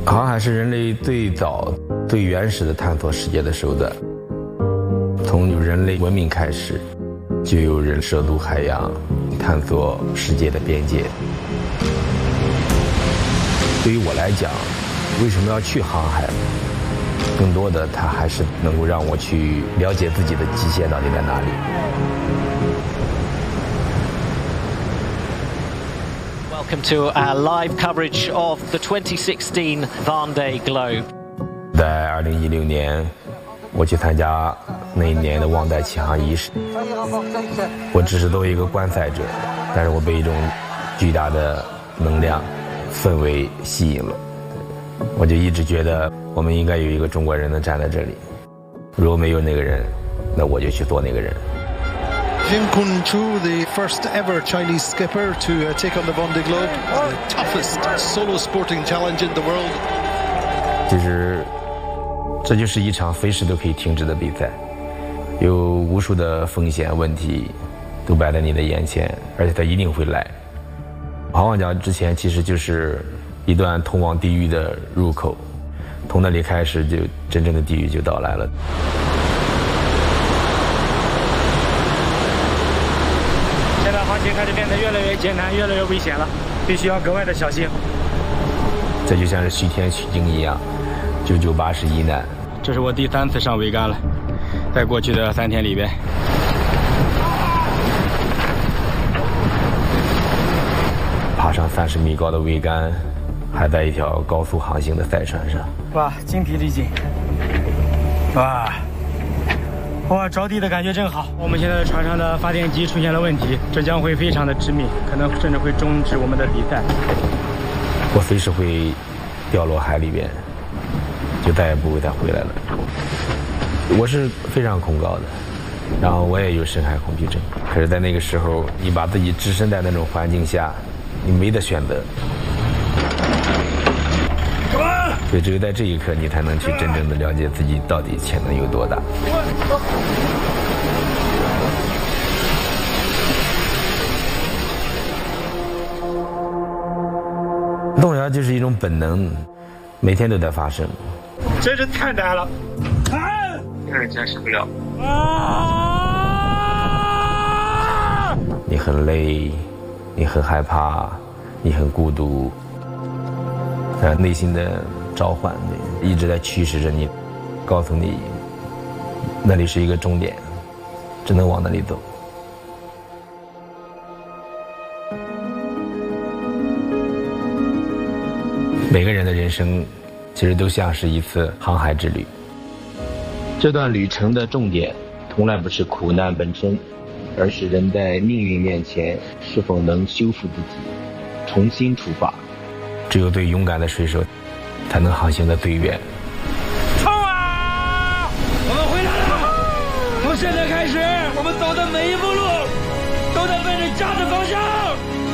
航海是人类最早、最原始的探索世界的手段。从有人类文明开始，就有人涉渡海洋，探索世界的边界。对于我来讲，为什么要去航海？更多的，它还是能够让我去了解自己的极限到底在哪里。 Welcome to our live coverage of the 2016 Vendée Globe. 在2016年，我去参加那一年的旺代启航仪式。我只是作为一个观赛者，但是我被一种巨大的能量、氛围吸引了。我就一直觉得我们应该有一个中国人能站在这里。如果没有那个人，那我就去做那个人。 Jin Kun-chu, the first ever Chinese skipper to take on the Vendée Globe, the toughest solo sporting challenge in the world. 这就是一场随时都可以停止的比赛，有无数的风险问题都摆在你的眼前，而且它一定会来。航往角之前其实就是一段通往地狱的入口，从那里开始，就真正的地狱就到来了。 现在航行开始变得越来越艰难，越来越危险了，必须要格外的小心。 这就像是虚天取经一样，九九八十一难。 这是我第3次上桅杆了，在过去的3天里边。 爬上30米高的桅杆，还在一条高速航行的赛船上。 哇，精疲力尽。哇，着地的感觉真好。我们现在的船上的发电机出现了问题，这将会非常的致命，可能甚至会终止我们的比赛。 我随时会掉落海里边，就再也不会再回来了。我是非常恐高的，然后我也有深海恐惧症。可是，在那个时候，你把自己置身在那种环境下，你没得选择。所以只有在这一刻，你才能去真正的了解自己到底潜能有多大。动摇就是一种本能，每天都在发生。 真是太难了， 让人坚持不了。 你很累，你很害怕，你很孤独，内心的召唤一直在驱使着你，告诉你那里是一个终点，只能往那里走。每个人的人生其实都像是一次航海之旅，这段旅程的重点从来不是苦难本身，而是人在命运面前是否能修复自己，重新出发。只有最勇敢的水手才能航行得最远。 冲啊！我们回来了！从现在开始，我们走的每一步路都在奔着家的方向。